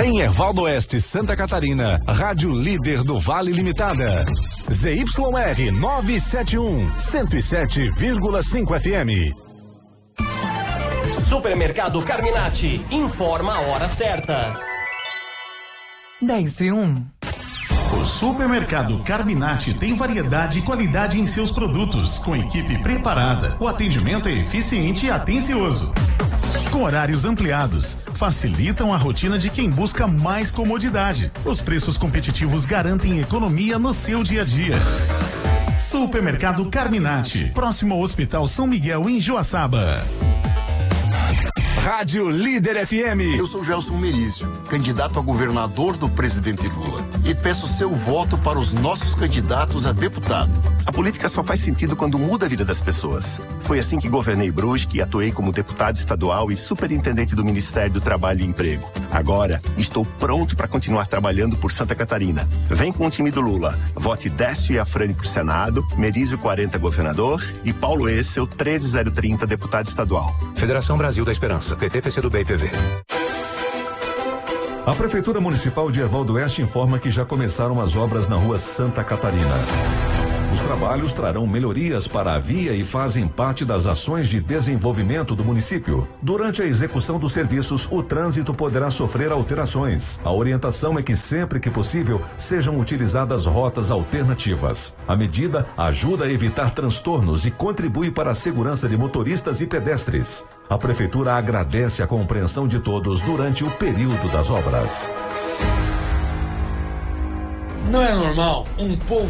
Em Ervaldo Oeste, Santa Catarina, Rádio Líder do Vale Limitada. ZYR 971, 107,5 FM. Supermercado Carminati, informa a hora certa. 10:01. O Supermercado Carminati tem variedade e qualidade em seus produtos, com equipe preparada. O atendimento é eficiente e atencioso. Com horários ampliados, facilitam a rotina de quem busca mais comodidade. Os preços competitivos garantem economia no seu dia a dia. Supermercado Carminati, próximo ao Hospital São Miguel, em Joaçaba. Rádio Líder FM. Eu sou Gelson Merizio, candidato a governador do presidente Lula, e peço seu voto para os nossos candidatos a deputado. A política só faz sentido quando muda a vida das pessoas. Foi assim que governei Brusque e atuei como deputado estadual e superintendente do Ministério do Trabalho e Emprego. Agora, estou pronto para continuar trabalhando por Santa Catarina. Vem com o time do Lula. Vote Décio e Afrani por Senado, Merizio 40 governador e Paulo Essel 13030 deputado estadual. Federação Brasil da Esperança. PT, PCdoB e PV. A Prefeitura Municipal de Ervaldo Oeste informa que já começaram as obras na rua Santa Catarina. Os trabalhos trarão melhorias para a via e fazem parte das ações de desenvolvimento do município. Durante a execução dos serviços, o trânsito poderá sofrer alterações. A orientação é que sempre que possível sejam utilizadas rotas alternativas. A medida ajuda a evitar transtornos e contribui para a segurança de motoristas e pedestres. A Prefeitura agradece a compreensão de todos durante o período das obras. Não é normal um povo